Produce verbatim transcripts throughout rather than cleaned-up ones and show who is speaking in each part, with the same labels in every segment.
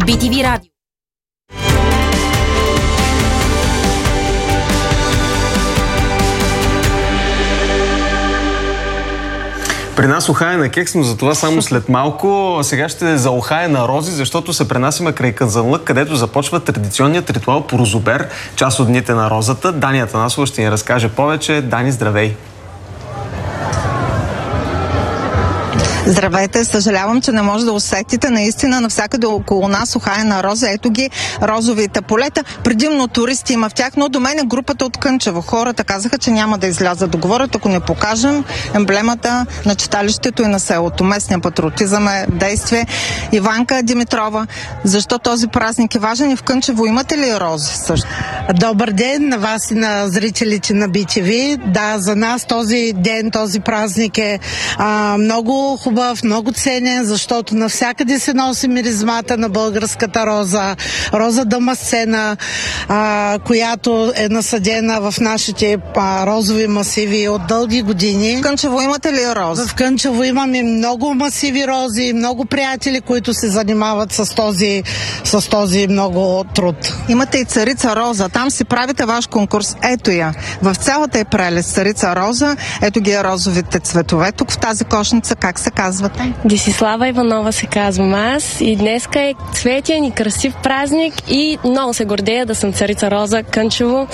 Speaker 1: Би Ти Ви радио.
Speaker 2: При нас ухае на кекс, но за това само след малко. Сега ще за ухае на рози, защото се пренасиме край Казанлък, където започва традиционният ритуал по розобер, част от дните на розата. Дани Атанасова ще ни разкаже повече. Дани, здравей!
Speaker 3: Здравейте! Съжалявам, че не може да усетите. Наистина навсякъде около нас ухае на роза. Ето ги розовите полета. Предимно туристи има в тях, но до мен е групата от Кънчево. Хората казаха, че няма да излязат да говорят, ако не покажем емблемата на читалището и на селото. Местния патриотизъм е в действие. Иванка Димитрова, защо този празник е важен и в Кънчево имате ли рози също?
Speaker 4: Добър ден на вас и на зрителите на Би Ти Ви. Да, за нас този ден, този празник е а, много хубав, много ценен, защото навсякъде се носи миризмата на българската роза. Роза дамасцена, а, която е насадена в нашите а, розови масиви от дълги години.
Speaker 3: В Кънчево имате ли рози?
Speaker 4: В Кънчево имаме много масиви рози, много приятели, които се занимават с този, с този много труд.
Speaker 3: Имате и царица роза. Там си правите ваш конкурс. Ето я. В цялата е прелест царица роза. Ето ги розовите цветове. Тук в тази кошница как се казвате?
Speaker 5: Десислава Иванова се казвам аз и днеска е цветен и красив празник и много се гордея да съм царица роза Кънчево.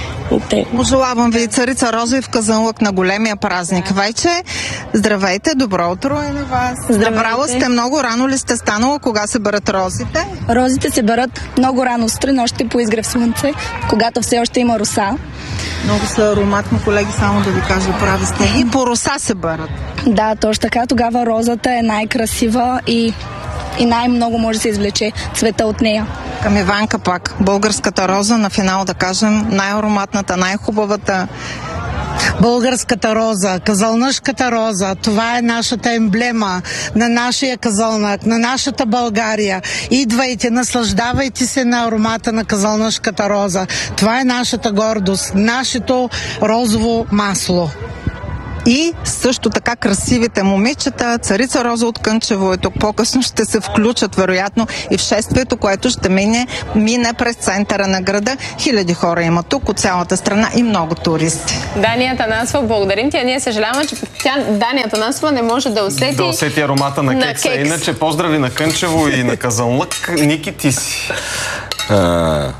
Speaker 3: Пожелавам ви царица роза и в Казанлък на големия празник. Да. Вече здравейте, добро утро е на вас. Набрала сте много рано ли сте станала? Кога се берат розите?
Speaker 6: Розите се берат много рано сутрин, още по изгрев слънце, когато все още има роса.
Speaker 3: Много са ароматни, колеги, само да ви кажа, прави сте. И по роса се берат.
Speaker 6: Да, точно така. Тогава розата е най-красива и, и най-много може да се извлече цвета от нея.
Speaker 3: Към Иванка пак. Българската роза, на финал да кажем, най-ароматната, най-хубавата.
Speaker 4: Българската роза, казълнъшката роза, това е нашата емблема на нашия Казълнък, на нашата България. Идвайте, наслаждавайте се на аромата на казълнъшката роза. Това е нашата гордост, нашето розово масло.
Speaker 3: И също така красивите момичета, царица роза от Кънчево, и тук по-късно ще се включат вероятно и в шествието, което ще мине, мине през центъра на града. Хиляди хора има тук от цялата страна и много туристи.
Speaker 7: Дани Атанасова, благодарим ти. А ние съжаляваме, че тя, Дани Атанасова, не може да усети,
Speaker 2: да усети аромата на, на кекса. Кекс. Иначе поздрави на Кънчево и на Казанлък. Ники, ти си.
Speaker 8: А,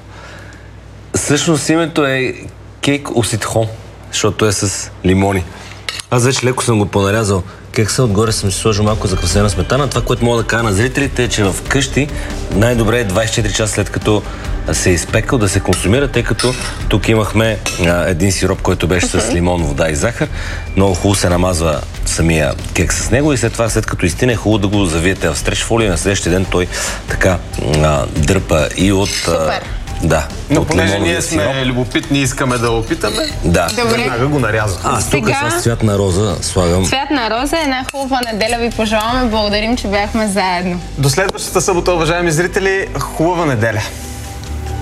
Speaker 8: всъщност името е кейк оситхон, защото е с лимони. Аз вече леко съм го понарязал кекса, отгоре съм си сложил малко заквасена сметана. Това, което мога да кажа на зрителите е, че в къщи най-добре е двайсет и четири часа след като се е изпекал да се консумира, тъй като тук имахме а, един сироп, който беше с лимон, вода и захар. Много хубаво се намазва самия кекс с него и след това, след като изтине, е хубаво да го завиете в стреч фолия. На следващия ден той така а, дърпа и от...
Speaker 7: Супер!
Speaker 8: Да.
Speaker 2: Но понеже ние сме сироп. любопитни и искаме да опитаме,
Speaker 8: да.
Speaker 2: Веднага го нарязвам.
Speaker 8: А, тук с цвят на роза слагам.
Speaker 7: Цвят на роза е една хубава неделя ви пожелаваме. Благодарим, че бяхме заедно.
Speaker 2: До следващата събота, уважаеми зрители, хубава неделя!